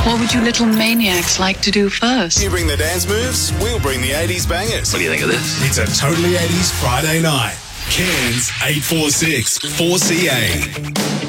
What would you little maniacs like to do first? You bring the dance moves, we'll bring the 80s bangers. What do you think of this? It's a Totally 80s Friday night. Cairns 846 4CA.